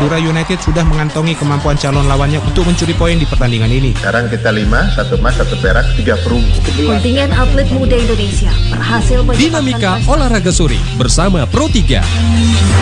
Madura United sudah mengantongi kemampuan calon lawannya untuk mencuri poin di pertandingan ini. Sekarang kita 5, 1 emas, 1 perak, 3 perunggu. Kontingen atlet muda Indonesia berhasil Dinamika Olahraga Sore bersama Pro 3.